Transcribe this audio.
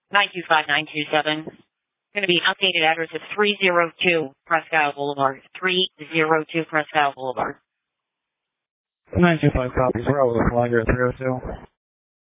925927. Going to be updated address of 302 Presque Isle Boulevard. 302 Presque Isle Boulevard. 925 copies. We're over the flag at 302.